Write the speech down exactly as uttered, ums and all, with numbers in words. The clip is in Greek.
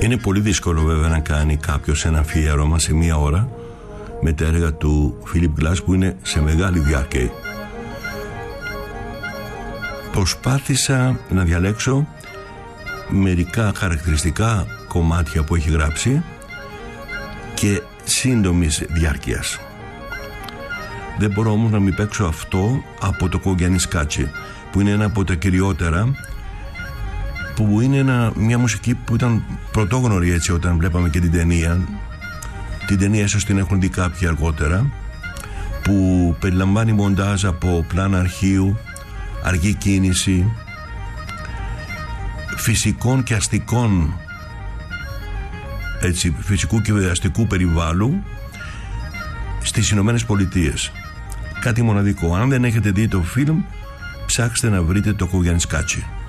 Είναι πολύ δύσκολο βέβαια να κάνει κάποιος ένα αφιέρωμα σε μία ώρα με τα έργα του Philip Glass που είναι σε μεγάλη διάρκεια. Προσπάθησα να διαλέξω μερικά χαρακτηριστικά κομμάτια που έχει γράψει και σύντομης διάρκειας. Δεν μπορώ όμως να μην παίξω αυτό από το Κογιαννισκάτσι, που είναι ένα από τα κυριότερα, που είναι ένα, μια μουσική που ήταν πρωτόγνωρη έτσι όταν βλέπαμε και την ταινία. Την ταινία ίσως την έχουν δει κάποιοι αργότερα, που περιλαμβάνει μοντάζ από πλάνα αρχείου, αργή κίνηση, φυσικών και αστικών, έτσι, φυσικού και αστικού περιβάλλου στις Ηνωμένες Πολιτείες. Κάτι μοναδικό. Αν δεν έχετε δει το φιλμ, ψάξτε να βρείτε το Κογιαννισκάτσι.